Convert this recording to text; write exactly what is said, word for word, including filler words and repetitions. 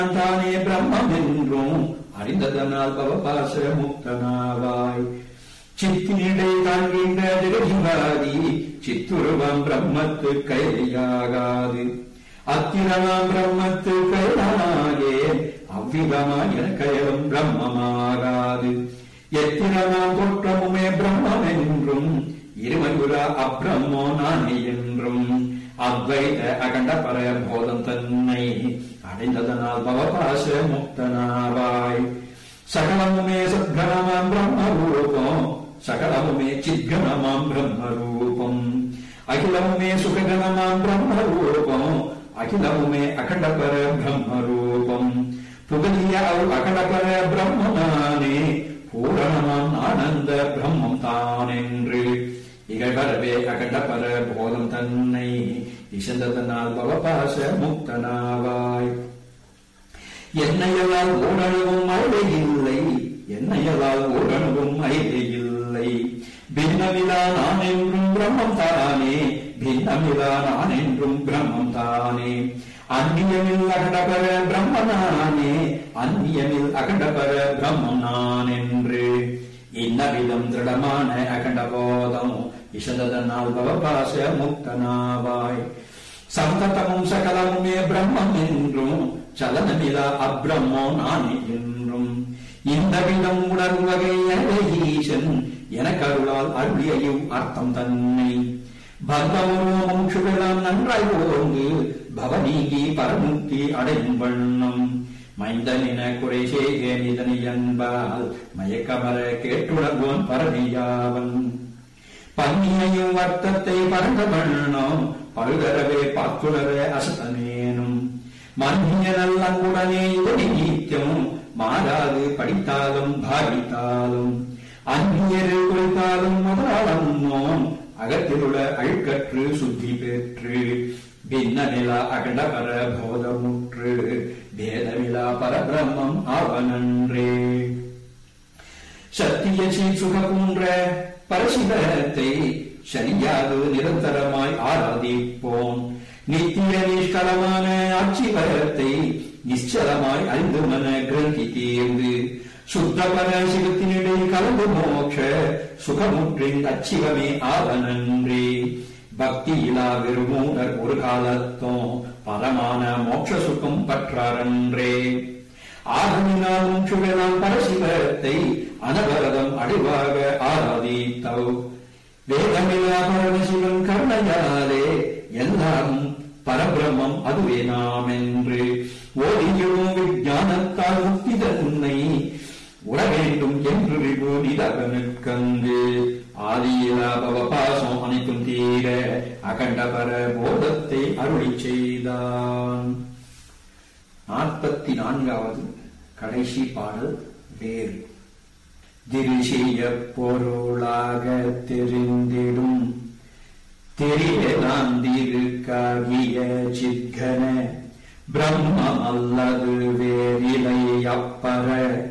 தானே பிரம்மம் என்றும் அறிந்ததனால் பவபாச முக்தனாவாய். சித்தினிடை காண்கின்ற ஜெகஜிவாதி சித்துருவம் பிரம்மத்து கையாகாது. அத்திரமாம் பிரம்மத்து கையாகே அவ்விதமாய் எனக்கயலும் பிரம்மமாகாது. எத்திரமாம் தோற்றமுமே பிரம்மம் என்றும் இருமையுரா அப்ரம்மோ நானே என்றும் அத்வைத அகண்ட பர போதம் தன்னை அடைந்ததனால் பவபாச முக்தனாவாய். சகலமுமே சத்கணமாம் பிரம்மரூபம் சகலமுமே சித்கணமாம் பிரம்மரூபம். அகிலமுமே சுககணமாம் பிரம்மரூபம் அகிலமுமே அகண்டபர பிரம்மரூபம். புகழிய அவ் அகண்டபர பிரம்மனானே பூரணமாம் ஆனந்த பிரம்மம் தானென்று இகழ்வரவே அகண்டபர போதம் தன்னை இசந்ததனால் பவபாச முக்தனாவாய். என்னையலால் ஓரணுவும் அழிவே இல்லை என்னையலால் ஓரணுவும் அழிவே இல்லை. பின்னமிலா நான் என்றும் பிரம்மம் தானே பின்னமிலா நான் என்றும் பிரம்மம் தானே. அந்நியமில் அகண்டபர பிரம்மனானே அந்நியமில் அகண்டபர பிரம்மம் நான் என்று இன்னவிதம் திருடமான அகண்ட போதம் இசந்ததனால் பவபாச முக்தனாவாய். சந்ததமும் சகலமுமே பிரம்மம் என்றும் சலனமிலா அப்ரம்மோ நானே என்றும் இந்த விதம் உணர்வகை ஈசன் எனக்கருளால் அருளியையும் அர்த்தம் தன்னை. பந்தமும் சுகலாம் நன்றாய் ஓர்ந்து பவநீகி பரமுக்தி அடையும் வண்ணம் மைந்தனின குறை செய்கேன் இதனை என்பால் மயக்கமர கேட்டுணர்வோன் பரணியாவன். பன்னியையும் வர்த்தத்தை பரந்த வண்ணம் பழுதரவே பார்த்துணர அசத்தனேனும் மன்னிய நல்லுடனே இதனை நீத்தியம் மாறாது படித்தாலும் பாவித்தாலும் அந்நியரு குறித்தாலும் முதலாளம் அகத்திலுள்ள அழுக்கற்று சுத்தி பெற்று பின்ன நிலா அகண்டபர போதமுற்று பேதமிலா பரபிரம்மம் ஆவனன்றே. சத்திய சுக போன்ற பரசிவத்தை சரியாது நிரந்தரமாய் ஆராதிப்போம். நித்திய நிஷ்கலமான ஆட்சிவரத்தை நிச்சலமாய் அறிந்து மன கிரந்தி தீர்ந்து சுத்தபர சிவத்தினிடை கலந்து மோட்ச சுகமுற்றின் அச்சிவமே ஆவனன்றே. பக்தியிலா விருமூடர் ஒரு காலத்தும் பரமான மோட்ச சுகம் பற்றாரன்றே. ஆகமினாலும் சுகலாம் பரசிவத்தை அனவரதம் அடைவாக ஆராதித்தவ் வேதமிலா பரமசிவன் கருணையாலே எல்லாம் பரபிரம்மம் அதுவே நாம் என்று ஓடியும் விஞ்ஞானத்தால் முக்தி தன்னை உற வேண்டும் என்று விபூதிதகனுக்கங்கு ஆதியிலா பவபாசம் அனைத்தும் தீர அகண்டபர போதத்தை அருளி செய்தான். நாற்பத்தி நான்காவது கடைசி பாடல் வேறு. திரிசிய பொருளாக தெரிந்திடும் தெரியலாம் திருக்காகிய சித்கன பிரம்மம் அல்லது வேறிலை அப்பர